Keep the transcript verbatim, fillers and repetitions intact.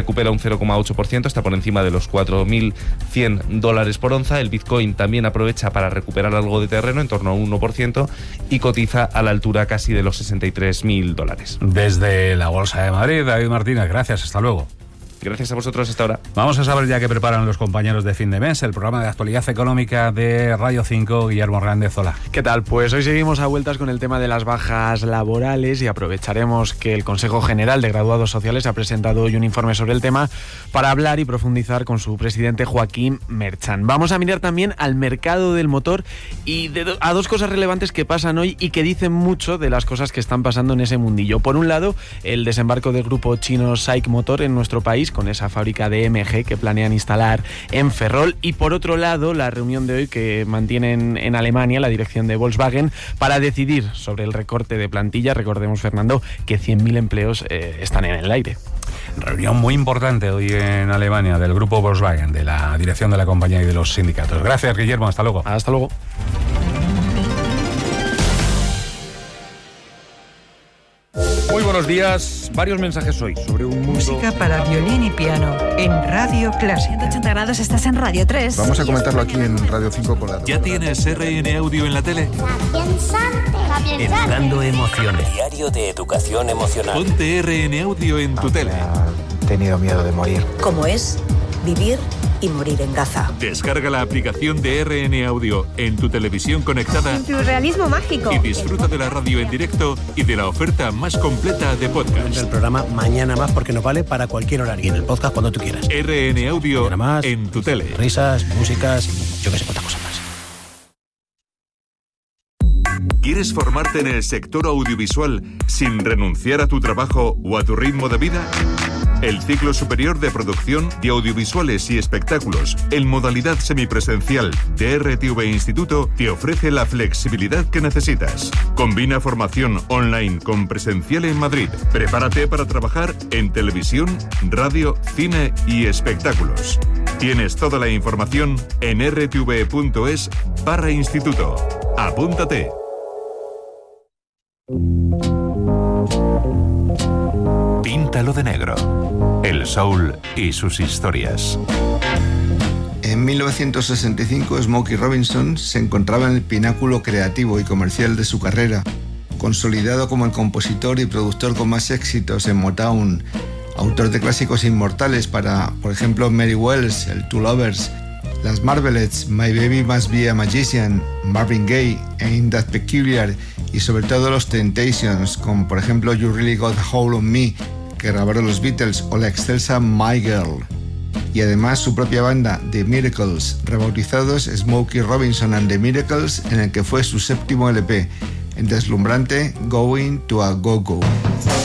recupera un cero coma ocho por ciento, está por encima de los cuatro mil cien dólares por onza. El Bitcoin también aprovecha para recuperar algo de terreno, en torno a un uno por ciento, y cotiza a la altura casi de los sesenta y tres mil dólares. Desde la Bolsa de Madrid, David Martínez, gracias, hasta luego. Gracias a vosotros, hasta ahora. Vamos a saber ya qué preparan los compañeros de fin de mes, el programa de actualidad económica de Radio cinco. Guillermo Hernández, hola. ¿Qué tal? Pues hoy seguimos a vueltas con el tema de las bajas laborales y aprovecharemos que el Consejo General de Graduados Sociales ha presentado hoy un informe sobre el tema para hablar y profundizar con su presidente Joaquín Merchan. Vamos a mirar también al mercado del motor y de do- a dos cosas relevantes que pasan hoy y que dicen mucho de las cosas que están pasando en ese mundillo. Por un lado, el desembarco del grupo chino SAIC Motor en nuestro país, con esa fábrica de M G que planean instalar en Ferrol, y por otro lado la reunión de hoy que mantienen en Alemania la dirección de Volkswagen para decidir sobre el recorte de plantilla. Recordemos, Fernando, que cien mil empleos eh, están en el aire. Reunión muy importante hoy en Alemania del grupo Volkswagen, de la dirección de la compañía y de los sindicatos. Gracias, Guillermo, hasta luego. Hasta luego. Muy buenos días. Varios mensajes hoy sobre un mundo... Música para violín y piano en Radio Clásica. ciento ochenta grados, estás en Radio tres. Vamos a comentarlo aquí en Radio cinco con la... ¿Ya tienes R N Audio en la tele? Educando emociones. Diario de educación emocional. Ponte R N Audio en tu tele. He tenido miedo de morir. Como es vivir y morir en Gaza. Descarga la aplicación de R N Audio en tu televisión conectada. Surrealismo mágico. Y disfruta de la radio en directo y de la oferta más completa de podcast. El programa Mañana Más, porque nos vale para cualquier horario. Y en el podcast cuando tú quieras. R N Audio más, en tu tele. Risas, músicas y yo que sé cuántas cosas más. ¿Quieres formarte en el sector audiovisual sin renunciar a tu trabajo o a tu ritmo de vida? El ciclo superior de producción de audiovisuales y espectáculos en modalidad semipresencial de R T V Instituto te ofrece la flexibilidad que necesitas. Combina formación online con presencial en Madrid. Prepárate para trabajar en televisión, radio, cine y espectáculos. Tienes toda la información en r t v punto es barra instituto. Apúntate. Píntalo de negro. El soul y sus historias. En mil novecientos sesenta y cinco, Smokey Robinson se encontraba en el pináculo creativo y comercial de su carrera, consolidado como el compositor y productor con más éxitos en Motown, autor de clásicos inmortales para, por ejemplo, Mary Wells, el Two Lovers, las Marvelettes, My Baby Must Be a Magician, Marvin Gaye, Ain't That Peculiar, y sobre todo los Temptations, como por ejemplo You Really Got a Hold on Me, que grabaron los Beatles, o la excelsa My Girl. Y además su propia banda, The Miracles, rebautizados Smokey Robinson and The Miracles, en el que fue su séptimo L P, el deslumbrante Going to a Go-Go.